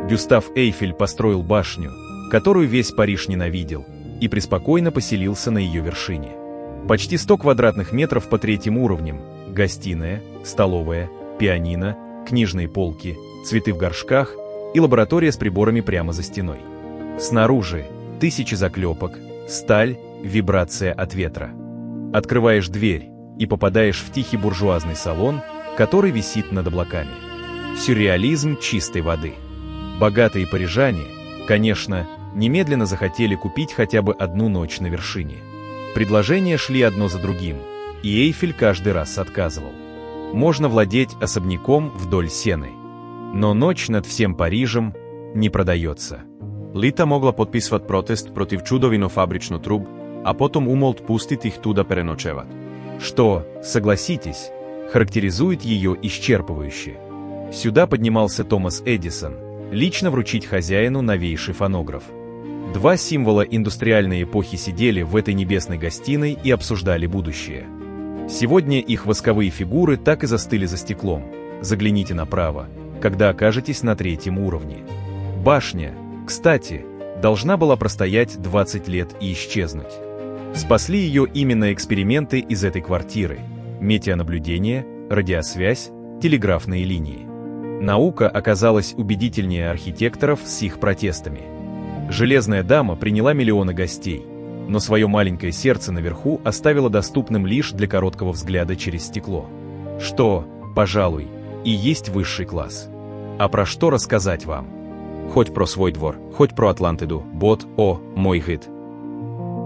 Гюстав Эйфель построил башню, которую весь Париж ненавидел, и преспокойно поселился на ее вершине. Почти 100 квадратных метров по 3-м уровням, гостиная, столовая, пианино, книжные полки, цветы в горшках и лаборатория с приборами прямо за стеной. Снаружи тысячи заклепок, сталь, вибрация от ветра. Открываешь дверь и попадаешь в тихий буржуазный салон, который висит над облаками. Сюрреализм чистой воды. Богатые парижане, конечно, немедленно захотели купить хотя бы одну ночь на вершине. Предложения шли одно за другим, и Эйфель каждый раз отказывал. Можно владеть особняком вдоль Сены, но ночь над всем Парижем не продается. Лита могла подписват протест против чудовино фабрично труб, а потом умолт пустить их туда переночевать. Что, согласитесь, характеризует ее исчерпывающе. Сюда поднимался Томас Эдисон, лично вручить хозяину новейший фонограф. 2 символа индустриальной эпохи сидели в этой небесной гостиной и обсуждали будущее. Сегодня их восковые фигуры так и застыли за стеклом. Загляните направо, когда окажетесь на 3-м уровне. Башня, кстати, должна была простоять 20 лет и исчезнуть. Спасли ее именно эксперименты из этой квартиры: метеонаблюдение, радиосвязь, телеграфные линии. Наука оказалась убедительнее архитекторов с их протестами. Железная дама приняла миллионы гостей, но свое маленькое сердце наверху оставила доступным лишь для короткого взгляда через стекло. Что, пожалуй, и есть высший класс. А про что рассказать вам? Хоть про свой двор, хоть про Атлантиду, бот, о, мой гид.